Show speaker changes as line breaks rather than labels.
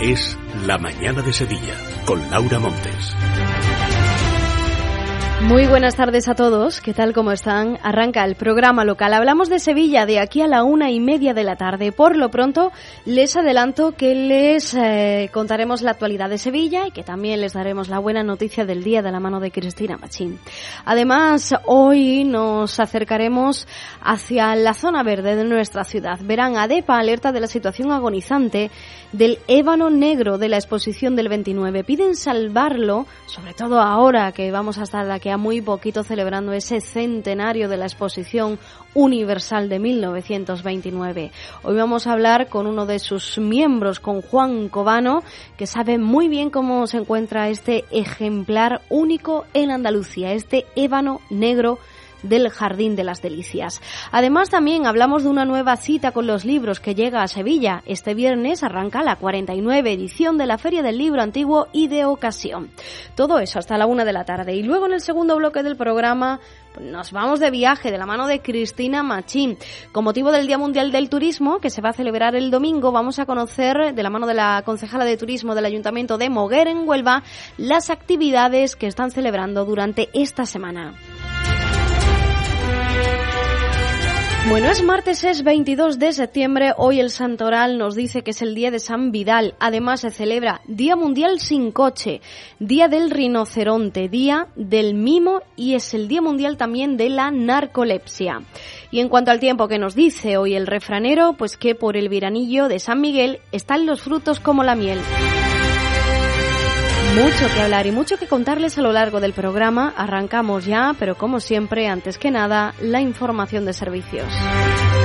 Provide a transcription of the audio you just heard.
Es La Mañana de Sevilla, con Laura Montes.
Muy buenas tardes a todos, ¿qué tal, cómo están? Arranca el programa local. Hablamos de Sevilla de aquí a la 1:30 de la tarde. Por lo pronto, les adelanto que les contaremos la actualidad de Sevilla y que también les daremos la buena noticia del día de la mano de Cristina Machín. Además, hoy nos acercaremos hacia la zona verde de nuestra ciudad. Verán, ADEPA alerta de la situación agonizante del ébano negro de la exposición del 29. Piden salvarlo, sobre todo ahora que vamos a estar de aquí a muy poquito celebrando ese centenario de la exposición universal de 1929. Hoy vamos a hablar con uno de sus miembros, con Juan Cobano, que sabe muy bien cómo se encuentra este ejemplar único en Andalucía, este ébano negro del Jardín de las Delicias. Además, también hablamos de una nueva cita con los libros que llega a Sevilla. Este viernes arranca la 49 edición de la Feria del Libro Antiguo y de Ocasión. Todo eso hasta la 1 de la tarde. Y luego, en el segundo bloque del programa, nos vamos de viaje de la mano de Cristina Machín. Con motivo del Día Mundial del Turismo, que se va a celebrar el domingo, vamos a conocer, de la mano de la concejala de Turismo del Ayuntamiento de Moguer, en Huelva, las actividades que están celebrando durante esta semana. Bueno, es martes, es 22 de septiembre, hoy el santoral nos dice que es el día de San Vidal. Además se celebra Día Mundial sin Coche, Día del Rinoceronte, Día del Mimo y es el Día Mundial también de la Narcolepsia. Y en cuanto al tiempo, que nos dice hoy el refranero, pues que por el veranillo de San Miguel están los frutos como la miel. Mucho que hablar y mucho que contarles a lo largo del programa. Arrancamos ya, pero como siempre, antes que nada, la información de servicios.